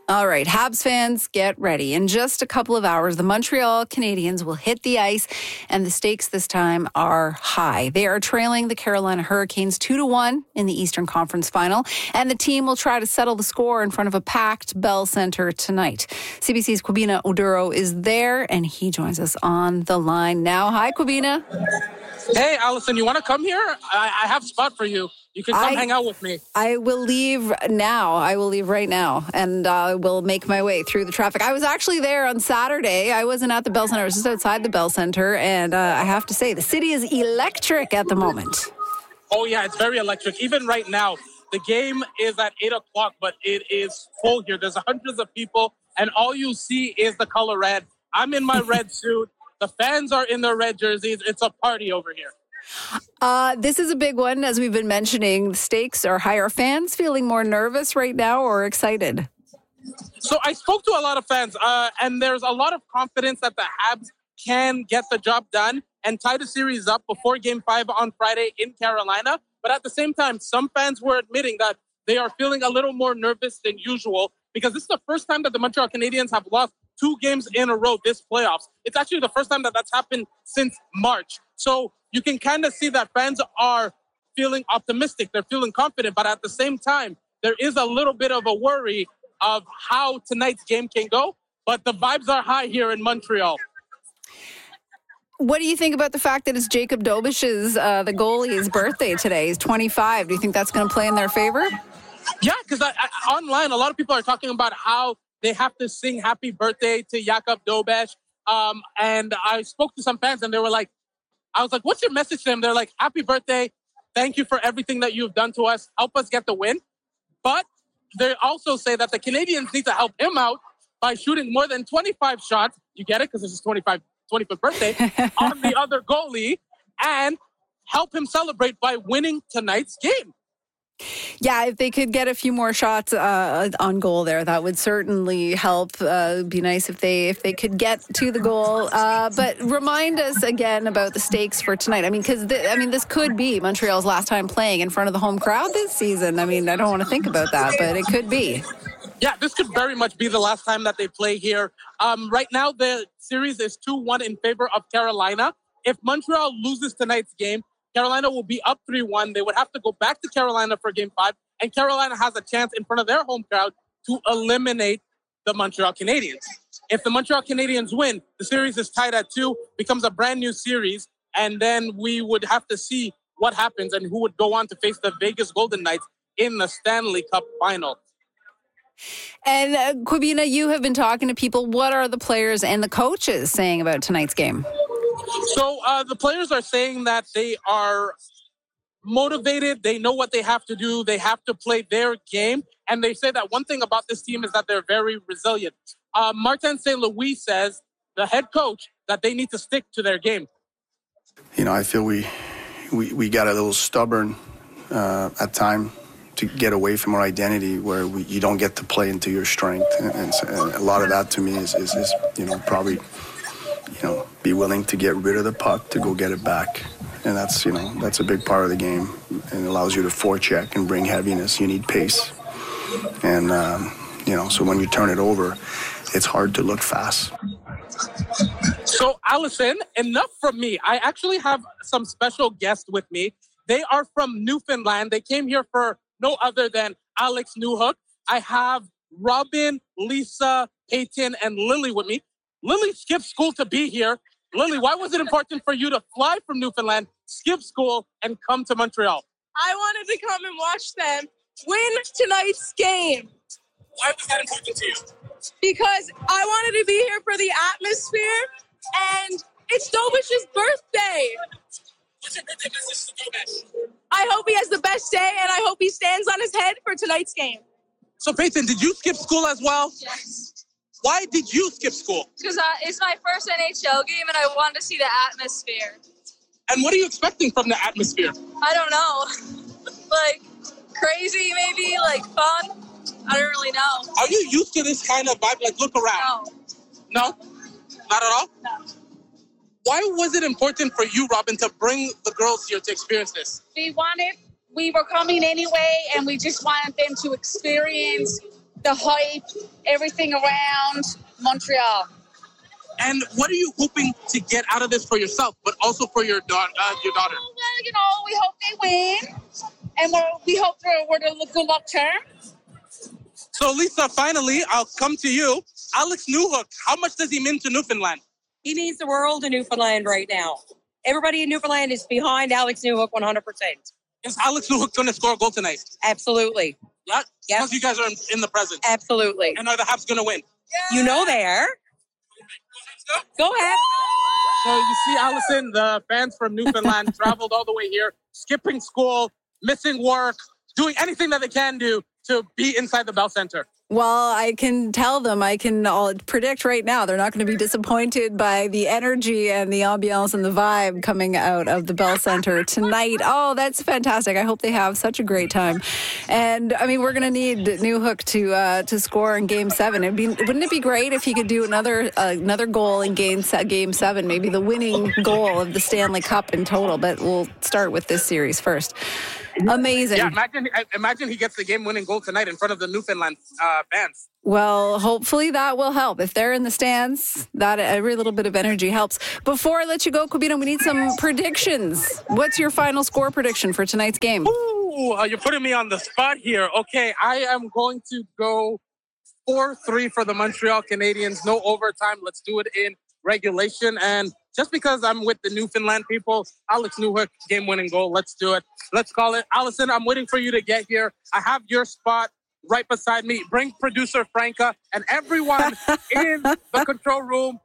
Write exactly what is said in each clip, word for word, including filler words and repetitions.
All right, Habs fans, get ready. In just a couple of hours, the Montreal Canadiens will hit the ice, and the stakes this time are high. They are trailing the Carolina Hurricanes two to one in the Eastern Conference Final, and the team will try to settle the score in front of a packed Bell Center tonight. C B C's Kwabena Oduro is there, and he joins us on the line now. Hi, Kwabena. Hey, Allison, you want to come here? I, I have a spot for you. You can come I, hang out with me. I will leave now. I will leave right now, and I uh, will make my way through the traffic. I was actually there on Saturday. I wasn't at the Bell Center. I was just outside the Bell Center, and uh, I have to say, the city is electric at the moment. Oh, yeah, it's very electric. Even right now, the game is at eight o'clock, but it is full here. There's hundreds of people, and all you see is the color red. I'm in my red suit. The fans are in their red jerseys. It's a party over here. Uh, this is a big one, as we've been mentioning. The stakes are higher. Are fans feeling more nervous right now or excited? So I spoke to a lot of fans, uh, and there's a lot of confidence that the Habs can get the job done and tie the series up before Game five on Friday in Carolina. But at the same time, some fans were admitting that they are feeling a little more nervous than usual because this is the first time that the Montreal Canadiens have lost two games in a row this playoffs. It's actually the first time that that's happened since March. So you can kind of see that fans are feeling optimistic. They're feeling confident. But at the same time, there is a little bit of a worry of how tonight's game can go. But the vibes are high here in Montreal. What do you think about the fact that it's Jacob Dobish's, uh, the goalie's birthday today? He's twenty-five. Do you think that's going to play in their favor? Yeah, because I, I, online, a lot of people are talking about how they have to sing happy birthday to Jakob Dobeš. Um, and I spoke to some fans, and they were like, I was like, what's your message to them? They're like, happy birthday. Thank you for everything that you've done to us. Help us get the win. But they also say that the Canadiens need to help him out by shooting more than twenty-five shots. You get it? Because it's his twenty-fifth birthday on the other goalie, and help him celebrate by winning tonight's game. Yeah, if they could get a few more shots uh, on goal there, that would certainly help. Uh, it'd be nice if they if they could get to the goal. Uh, but remind us again about the stakes for tonight. I mean, because I mean, this could be Montreal's last time playing in front of the home crowd this season. I mean, I don't want to think about that, but it could be. Yeah, this could very much be the last time that they play here. Um, right now, the series is two one in favor of Carolina. If Montreal loses tonight's game, Carolina will be up three one. They would have to go back to Carolina for Game five, and Carolina has a chance in front of their home crowd to eliminate the Montreal Canadiens. If the Montreal Canadiens win, the series is tied at two, becomes a brand new series, and then we would have to see what happens and who would go on to face the Vegas Golden Knights in the Stanley Cup Final. And uh, Kwabena, you have been talking to people. What are the players and the coaches saying about tonight's game? So uh, the players are saying that they are motivated. They know what they have to do. They have to play their game. And they say that one thing about this team is that they're very resilient. Uh, Martin Saint Louis says, the head coach, that they need to stick to their game. You know, I feel we we, we got a little stubborn uh, at time to get away from our identity where we, you don't get to play into your strength. And, and, so, and a lot of that to me is, is, is, you know, probably, you know, be willing to get rid of the puck to go get it back. And that's, you know, that's a big part of the game. And it allows you to forecheck and bring heaviness. You need pace. And, um, you know, so when you turn it over, it's hard to look fast. So, Allison, enough from me. I actually have some special guests with me. They are from Newfoundland. They came here for no other than Alex Newhook. I have Robin, Lisa, Peyton, and Lily with me. Lily skipped school to be here. Lily, why was it important for you to fly from Newfoundland, skip school, and come to Montreal? I wanted to come and watch them win tonight's game. Why was that important to you? Because I wanted to be here for the atmosphere, and it's Dobish's birthday. What's your birthday message to Dobish? I hope he has the best day, and I hope he stands on his head for tonight's game. So, Peyton, did you skip school as well? Yes. Why did you skip school? Because uh, it's my first N H L game, and I wanted to see the atmosphere. And what are you expecting from the atmosphere? I don't know. Like, crazy, maybe? Like, fun? I don't really know. Are you used to this kind of vibe? Like, look around. No. No? Not at all? No. Why was it important for you, Robin, to bring the girls here to experience this? We wanted, we were coming anyway, and we just wanted them to experience the hype, everything around Montreal. And what are you hoping to get out of this for yourself, but also for your, da- uh, your daughter? Well, you know, we hope they win, and we're, we hope we're, we're the good luck charm. So, Lisa, finally, I'll come to you. Alex Newhook, how much does he mean to Newfoundland? He means the world in Newfoundland right now. Everybody in Newfoundland is behind Alex Newhook one hundred percent. Is Alex Newhook going to score a goal tonight? Absolutely. Yeah? Yep. Because you guys are in, in the present. Absolutely. And are the Habs going to win? You know they are. Go ahead. So you see, Allison, the fans from Newfoundland traveled all the way here, skipping school, missing work, doing anything that they can do to be inside the Bell Center. Well, I can tell them, I can all predict right now, they're not going to be disappointed by the energy and the ambiance and the vibe coming out of the Bell Center tonight. Oh, that's fantastic. I hope they have such a great time. And, I mean, we're going to need Newhook to uh, to score in Game seven. It'd be, wouldn't it be great if he could do another uh, another goal in game, game seven, maybe the winning goal of the Stanley Cup in total? But we'll start with this series first. Amazing. Yeah, imagine, imagine he gets the game-winning goal tonight in front of the Newfoundland uh, fans. Well, hopefully that will help. If they're in the stands, that every little bit of energy helps. Before I let you go, Kubina, we need some predictions. What's your final score prediction for tonight's game? Ooh, uh, you're putting me on the spot here. Okay, I am going to go four three for the Montreal Canadiens. No overtime. Let's do it in regulation. And just because I'm with the Newfoundland people, Alex Newhook, game-winning goal. Let's do it. Let's call it. Allison, I'm waiting for you to get here. I have your spot right beside me. Bring producer Franca and everyone in the control room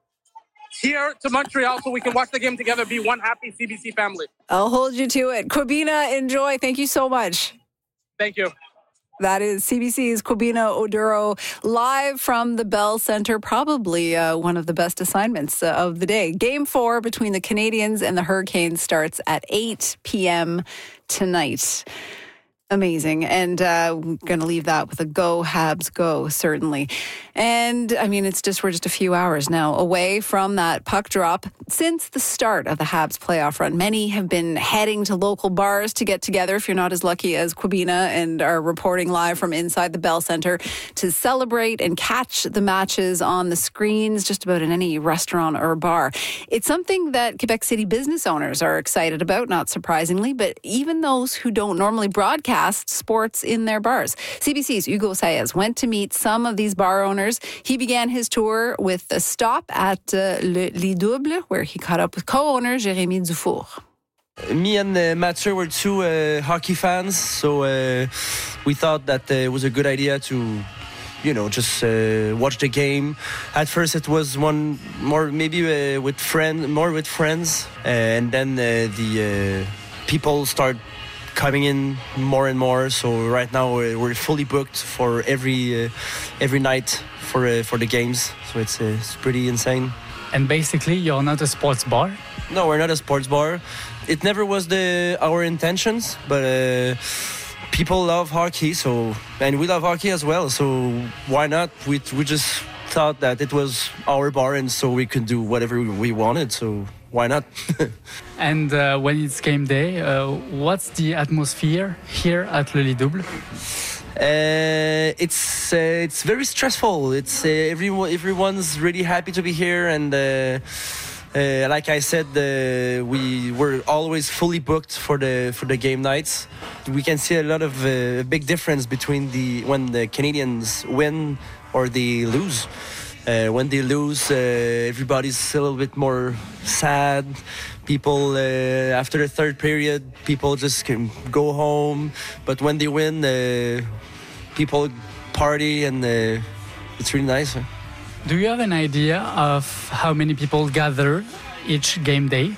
here to Montreal so we can watch the game together, be one happy C B C family. I'll hold you to it. Kubina, enjoy. Thank you so much. Thank you. That is C B C's Kubina Oduro live from the Bell Center. Probably uh, one of the best assignments uh, of the day. Game four between the Canadiens and the Hurricanes starts at eight p.m. tonight. Amazing. And uh, we're going to leave that with a go, Habs, go, certainly. And, I mean, it's just, we're just a few hours now away from that puck drop. Since the start of the Habs playoff run, many have been heading to local bars to get together, if you're not as lucky as Kubina, and are reporting live from inside the Bell Center to celebrate and catch the matches on the screens just about in any restaurant or bar. It's something that Quebec City business owners are excited about, not surprisingly, but even those who don't normally broadcast sports in their bars. C B C's Hugo Saez went to meet some of these bar owners. He began his tour with a stop at uh, Le Les Doubles, where he caught up with co-owner Jérémy Dufour. Me and uh, Mathieu were two uh, hockey fans, so uh, we thought that uh, it was a good idea to, you know, just uh, watch the game. At first, it was one more maybe uh, with friend, more with friends, uh, and then uh, the uh, people start coming in more and more. So right now we're, we're fully booked for every uh, every night for uh, for the games. So it's uh, it's pretty insane. And basically, you're not a sports bar? No, we're not a sports bar. It never was the our intentions, but uh, people love hockey, so and we love hockey as well. So why not? We we just thought that it was our bar, and so we could do whatever we wanted. So why not? And uh, when it's game day, uh, what's the atmosphere here at Le Les Doubles? Uh, it's uh, it's very stressful. It's uh, everyone everyone's really happy to be here, and uh, uh, like I said, uh, we were always fully booked for the for the game nights. We can see a lot of uh, big difference between the when the Canadians win or they lose. Uh, when they lose, uh, everybody's a little bit more sad. People, uh, after the third period, people just can go home. But when they win, uh, people party, and uh, it's really nice. Huh? Do you have an idea of how many people gather each game day?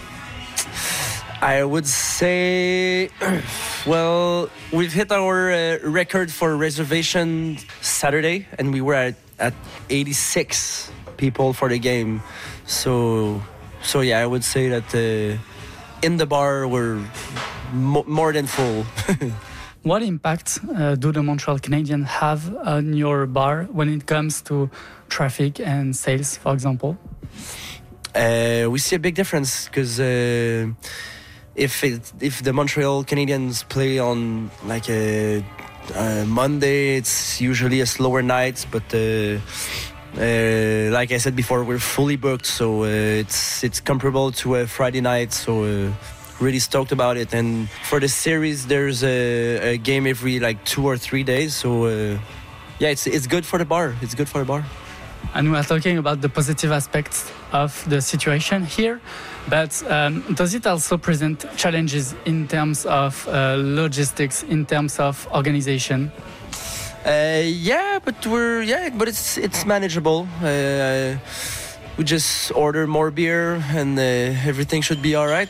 I would say, well, we've hit our uh, record for reservation Saturday, and we were at, at eighty-six people for the game. So, so yeah, I would say that uh, in the bar we're mo- more than full. What impact uh, do the Montreal Canadiens have on your bar when it comes to traffic and sales, for example? Uh, we see a big difference because uh, if it, if the Montreal Canadiens play on like a uh, Monday it's usually a slower night, but uh, uh, like I said before, we're fully booked, so uh, it's it's comparable to a Friday night. So uh, really stoked about it. And for the series, there's a, a game every like two or three days. So uh, yeah, it's it's good for the bar. It's good for the bar. And we are talking about the positive aspects of the situation here, but um, does it also present challenges in terms of uh, logistics, in terms of organization? Uh, yeah, but we're yeah, but it's it's manageable. Uh, we just order more beer, and uh, everything should be all right.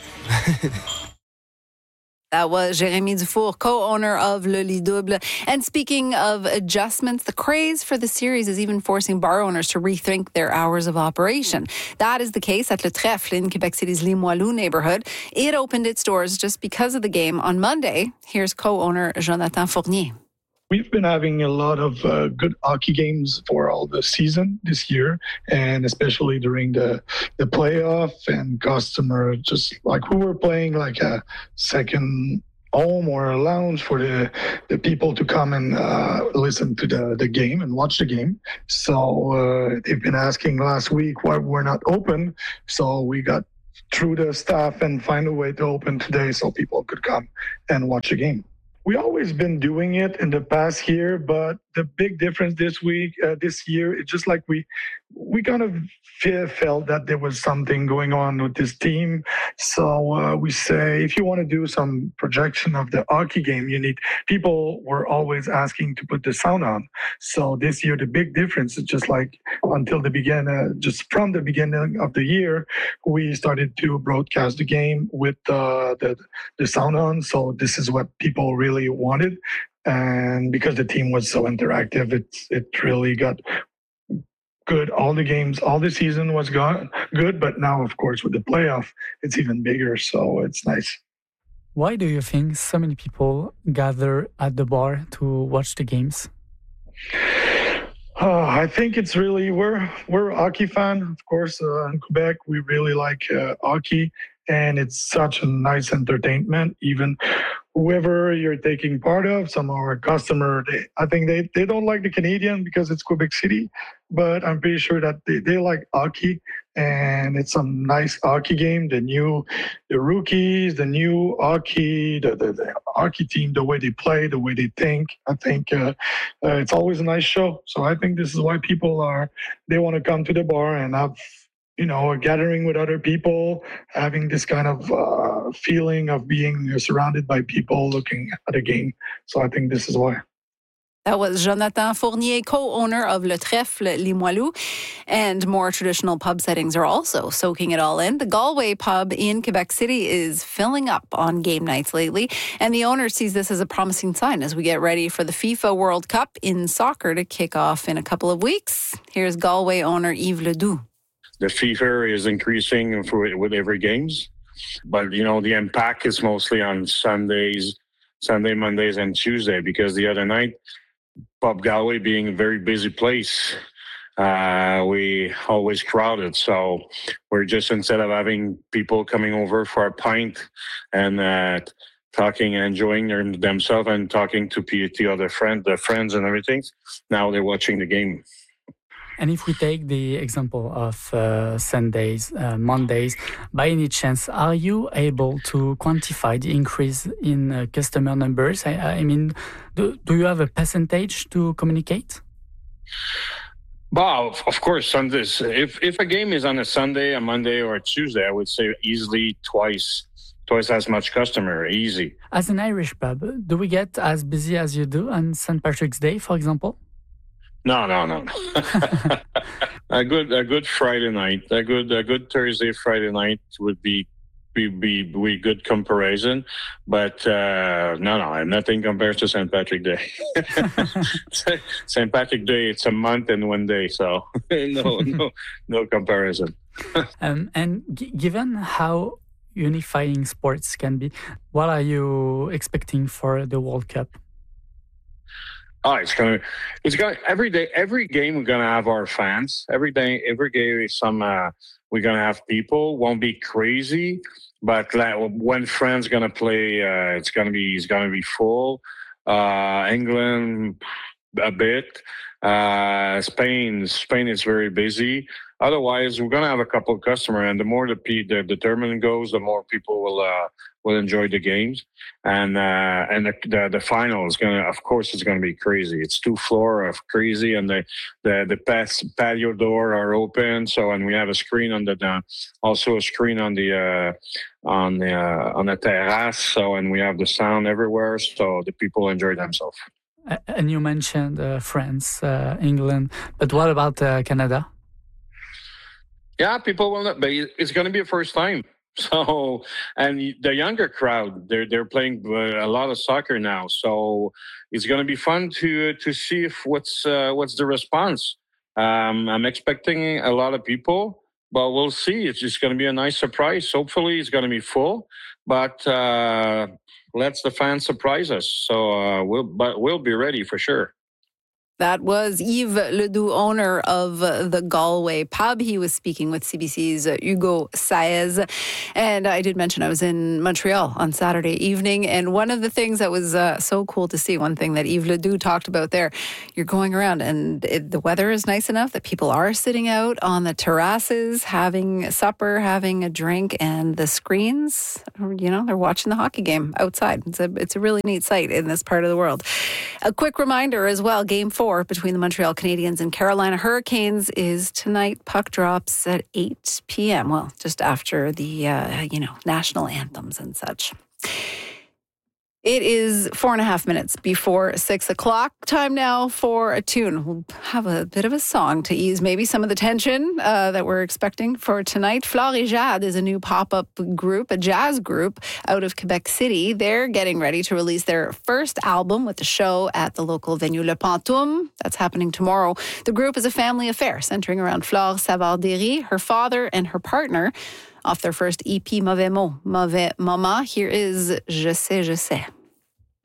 That was Jérémy Dufour, co-owner of Le Lit Double. And speaking of adjustments, the craze for the series is even forcing bar owners to rethink their hours of operation. That is the case at Le Trèfle in Quebec City's Limoilou neighborhood. It opened its doors just because of the game on Monday. Here's co-owner Jonathan Fournier. We've been having a lot of uh, good hockey games for all the season this year, and especially during the the playoff and customer, just like we were playing like a second home or a lounge for the, the people to come and uh, listen to the, the game and watch the game. So uh, they've been asking last week why we're not open. So we got through the staff and find a way to open today so people could come and watch the game. We always been doing it in the past year, but the big difference this week, uh, this year, it's just like we we kind of felt that there was something going on with this team. So uh, we say, if you want to do some projection of the hockey game, you need, people were always asking to put the sound on. So this year, the big difference is just like until the beginning, uh, just from the beginning of the year, we started to broadcast the game with uh, the, the sound on. So this is what people really wanted. And because the team was so interactive, it, it really got good. All the games, all the season was gone, good. But now, of course, with the playoff, it's even bigger. So it's nice. Why do you think so many people gather at the bar to watch the games? Oh, I think it's really, we're, we're a hockey fan. Of course, uh, in Quebec, we really like uh, hockey. And it's such a nice entertainment. Even whoever you're taking part of, some of our customer, they, I think they, they don't like the Canadian because it's Quebec City, but I'm pretty sure that they, they like hockey, and it's a nice hockey game. The new, the rookies, the new hockey, the, the, the hockey team, the way they play, the way they think, I think uh, uh, it's always a nice show. So I think this is why people are, they want to come to the bar and have, you know, gathering with other people, having this kind of uh, feeling of being surrounded by people looking at a game. So I think this is why. That was Jonathan Fournier, co-owner of Le Trèfle Limoilou. And more traditional pub settings are also soaking it all in. The Galway pub in Quebec City is filling up on game nights lately. And the owner sees this as a promising sign as we get ready for the FIFA World Cup in soccer to kick off in a couple of weeks. Here's Galway owner Yves Ledoux. The fever is increasing for, with every games, but you know the impact is mostly on Sundays, Sunday, Mondays, and Tuesday because the other night, Pub Galway being a very busy place, uh, we always crowded. So we're just, instead of having people coming over for a pint and uh, talking and enjoying their, themselves and talking to the other friend, their friends and everything, now they're watching the game. And if we take the example of uh, Sundays, uh, Mondays, by any chance, are you able to quantify the increase in uh, customer numbers? I, I mean, do, do you have a percentage to communicate? Well, of course, Sundays. If if a game is on a Sunday, a Monday, or a Tuesday, I would say easily twice, twice as much customer, easy. As an Irish pub, do we get as busy as you do on Saint Patrick's Day, for example? No, no, no. a good, a good Friday night, a good, a good Thursday, Friday night would be, be, be, be good comparison. But uh, no, no, nothing compares to Saint Patrick Day. Saint Patrick Day, it's a month and one day, so no, no, no comparison. um, and g- given how unifying sports can be, what are you expecting for the World Cup? Oh, it's gonna, it's gonna every day, every game we're gonna have our fans. Every day, every game, some uh, we're gonna have people. Won't be crazy, but like, when friends gonna play, uh, it's gonna be, it's gonna be full. Uh, England a bit. Uh, Spain, Spain is very busy. Otherwise, we're gonna have a couple of customers, and the more the the, the tournament goes, the more people will uh, will enjoy the games, and uh, and the, the the final is gonna, of course, it's gonna be crazy. It's two floor of crazy, and the the the patio door are open. So, and we have a screen on the, the also a screen on the uh, on the uh, on the terrace. So, and we have the sound everywhere, so the people enjoy themselves. And you mentioned uh, France, uh, England, but what about uh, Canada? Yeah, people will not, but it's going to be a first time. So, and the younger crowd, they're they're playing a lot of soccer now. So it's going to be fun to to see if what's uh, what's the response. Um, I'm expecting a lot of people, but we'll see. It's just going to be a nice surprise. Hopefully, it's going to be full, but uh, let's the fans surprise us. So uh, we'll but we'll be ready for sure. That was Yves Ledoux, owner of the Galway pub. He was speaking with C B C's Hugo Saez. And I did mention I was in Montreal on Saturday evening. And one of the things that was uh, so cool to see, one thing that Yves Ledoux talked about there, you're going around and it, the weather is nice enough that people are sitting out on the terraces, having supper, having a drink, and the screens, you know, they're watching the hockey game outside. It's a, it's a really neat sight in this part of the world. A quick reminder as well, Game four between the Montreal Canadiens and Carolina Hurricanes is tonight. Puck drops at eight p.m. Well, just after the, uh, you know, national anthems and such. It is four and a half minutes before six o'clock. Time now for a tune. We'll have a bit of a song to ease maybe some of the tension uh, that we're expecting for tonight. Flore et Jade is a new pop-up group, a jazz group out of Quebec City. They're getting ready to release their first album with the show at the local venue Le Pantoum. That's happening tomorrow. The group is a family affair centering around Flore Savard-Derry, her father, and her partner. Off their first E P, Mauvais Mots, Mauvais Moment, here is Je sais, je sais.